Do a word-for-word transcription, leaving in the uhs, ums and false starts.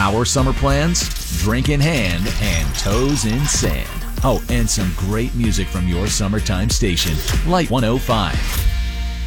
Our summer plans? Drink in hand and toes in sand. Oh, and some great music from your summertime station, Light one oh five.